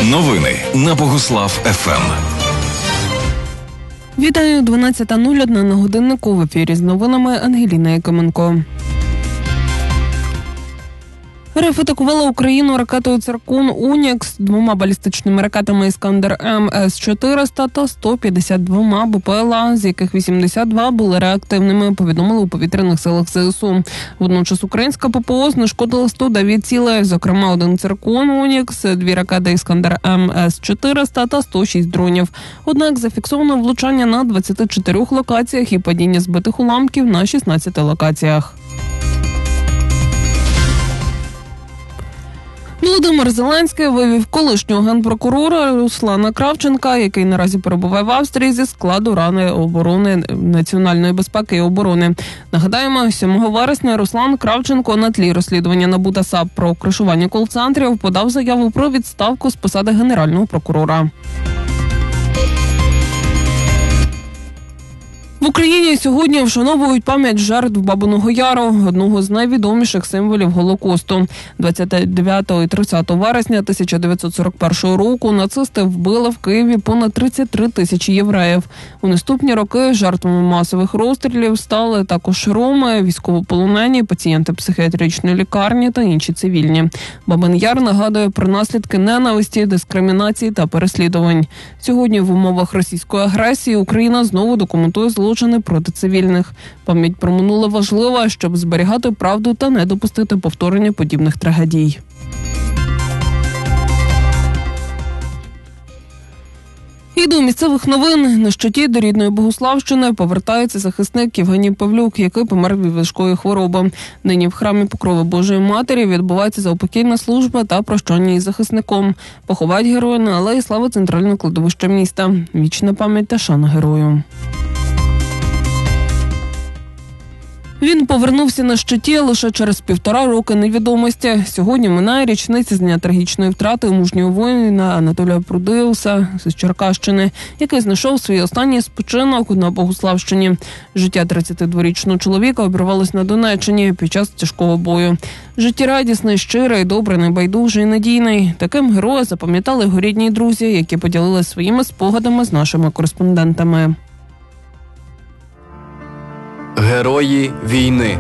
Новини на Богуслав-ФМ. Вітаю, 12:01 на годиннику. В ефірі з новинами Ангеліна Якименко. РФ атакувала Україну ракетою «Циркон Унікс», 2 балістичними ракетами «Іскандер-М» С-400 та 152 БПЛА, з яких 82 були реактивними, повідомили у повітряних силах ЗСУ. Водночас українська ППО знешкодила 109 цілей, зокрема 1 «Циркон Унікс», 2 ракети «Іскандер-М» С-400 та 106 дронів. Однак зафіксовано влучання на 24 локаціях і падіння збитих уламків на 16 локаціях. Володимир Зеленський вивів колишнього генпрокурора Руслана Кравченка, який наразі перебуває в Австрії, зі складу Ради оборони національної безпеки і оборони. Нагадаємо, 7 вересня Руслан Кравченко на тлі розслідування НАБУ та САП про кришування кол-центрів подав заяву про відставку з посади генерального прокурора. В Україні сьогодні вшановують пам'ять жертв Бабиного Яру, одного з найвідоміших символів Голокосту. 29 і 30 вересня 1941 року нацисти вбили в Києві понад 33 тисячі євреїв. У наступні роки жертвами масових розстрілів стали також роми, військовополонені, пацієнти психіатричної лікарні та інші цивільні. Бабин Яр нагадує про наслідки ненависті, дискримінації та переслідувань. Сьогодні в умовах російської агресії Україна знову документує злочини проти цивільних. Пам'ять про минуле важлива, щоб зберігати правду та не допустити повторення подібних трагедій. І до місцевих новин. На щиті до рідної Богуславщини повертається захисник Євгеній Павлюк, який помер від важкої хвороби. Нині в храмі Покрови Божої Матері відбувається заупокійна служба та прощання із захисником. Поховають героя на Алеї Слави центрального кладовища міста. Вічна пам'ять та шана герою. Він повернувся на щиті лише через 1,5 роки невідомості. Сьогодні минає річниця з дня трагічної втрати мужнього воїна Анатолія Прудилуса з Черкащини, який знайшов свій останній спочинок на Богуславщині. Життя 32-річного чоловіка обірвалось на Донеччині під час тяжкого бою. Життєрадісний, щирий, добрий, небайдужий і надійний. Таким героя запам'ятали його рідні й друзі, які поділилися своїми спогадами з нашими кореспондентами. Герої війни.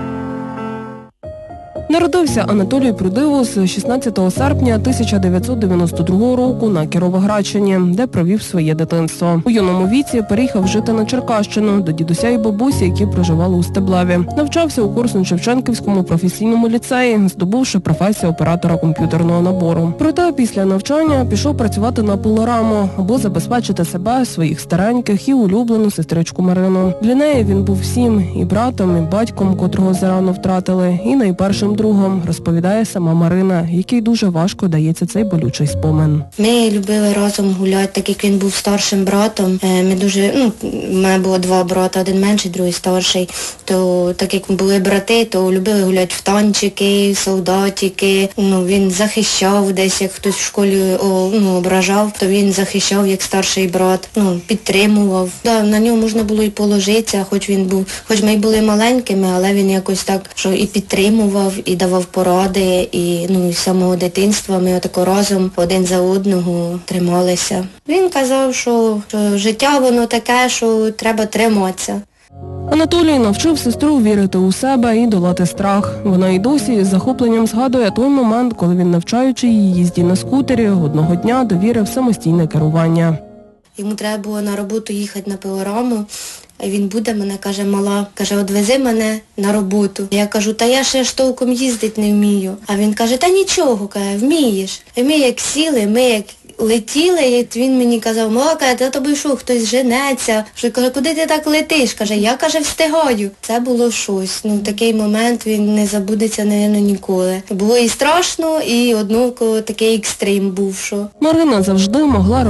Народився Анатолій Прудилус 16 серпня 1992 року на Кіровоградщині, де провів своє дитинство. У юному віці переїхав жити на Черкащину до дідуся і бабусі, які проживали у Стеблаві. Навчався у Корсунь-Шевченківському професійному ліцеї, здобувши професію оператора комп'ютерного набору. Проте після навчання пішов працювати на пилораму, аби забезпечити себе, своїх стареньких і улюблену сестричку Марину. Для неї він був всім – і братом, і батьком, котрого зарано втратили, і найпершим другом, розповідає сама Марина, якій дуже важко дається цей болючий спомин. Ми любили разом гуляти, так як він був старшим братом. У мене було 2 брата, один менший, другий старший. То так як ми були брати, то любили гуляти в танчики, солдатики. Він захищав десь, як хтось в школі ображав, то він захищав як старший брат, підтримував. На нього можна було і положитися, хоч ми й були маленькими, але він якось так, що і підтримував, і давав поради, і з самого дитинства ми отако разом один за одного трималися. Він казав, що життя воно таке, що треба триматися. Анатолій навчив сестру вірити у себе і долати страх. Вона й досі з захопленням згадує той момент, коли він, навчаючи її їзді на скутері, одного дня довірив самостійне керування. Йому треба було на роботу їхати на пилораму. Він буде, мене каже, мала, каже, одвези мене на роботу. Я кажу, та я ще ж толком їздити не вмію. А він каже, та нічого, каже, вмієш. І ми як сіли, ми як летіли, і він мені казав, мала, каже, та тобі що, хтось женеться. Що, каже, куди ти так летиш? Каже, я, каже, встигаю. Це було щось. Такий момент, він не забудеться, мабуть, ніколи. Було і страшно, і однаково такий екстрим був, що. Марина завжди могла